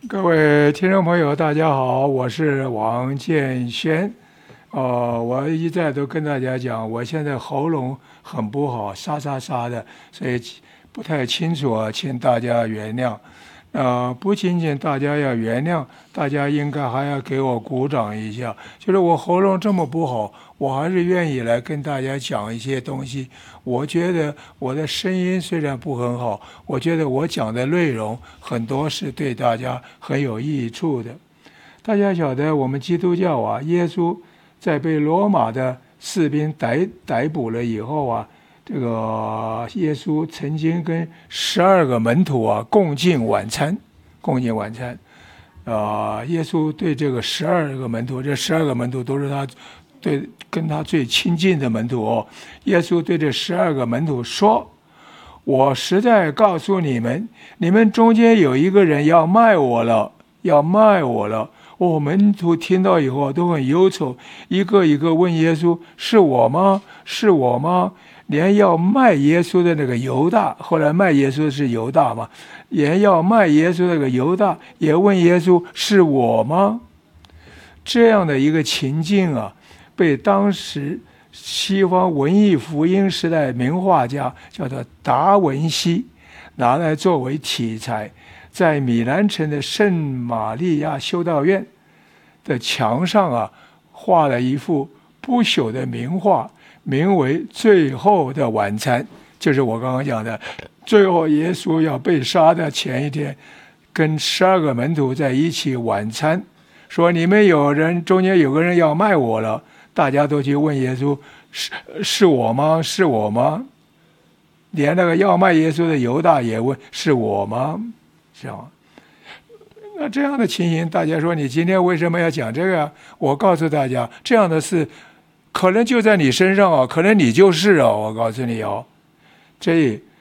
各位听众朋友，大家好，我是王建轩。我一再都跟大家讲，我现在喉咙很不好，沙沙沙的，所以不太清楚啊，请大家原谅。不仅仅大家要原谅，大家应该还要给我鼓掌一下。就是我喉咙这么不好，我还是愿意来跟大家讲一些东西。我觉得我的声音虽然不很好，我觉得我讲的内容很多是对大家很有益处的。大家晓得，我们基督教啊，耶稣在被罗马的士兵逮捕了以后啊，这个耶稣曾经跟12个门徒啊共进晚餐。耶稣对这个12个门徒，这12个门徒都是跟他最亲近的门徒哦。耶稣对这12个门徒说：“我实在告诉你们，你们中间有一个人要卖我了，要卖我了。”门徒听到以后都很忧愁，一个一个问耶稣：“是我吗？是我吗？”连要卖耶稣的那个犹大，后来卖耶稣的是犹大嘛，连要卖耶稣的那个犹大也问耶稣：“是我吗？”这样的一个情境啊，被当时西方文艺复兴时代名画家叫做达文西拿来作为题材，在米兰城的圣玛利亚修道院的墙上啊，画了一幅不朽的名画，名为《最后的晚餐》。就是我刚刚讲的，最后耶稣要被杀的前一天，跟12个门徒在一起晚餐，说你们中间有个人要卖我了，大家都去问耶稣：“是我吗？是我吗？”连那个要卖耶稣的犹大也问：“是我吗？”这样。那这样的情形，大家说你今天为什么要讲这个？我告诉大家，这样的事可能就在你身上啊，可能你就是啊，我告诉你哦。这